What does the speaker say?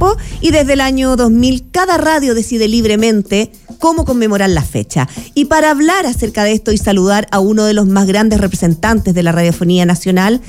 tiempo y desde el año 2000 cada radio decide libremente cómo conmemorar la fecha. Y para hablar acerca de esto y saludar a uno de los más grandes representantes de la radiofonía nacional,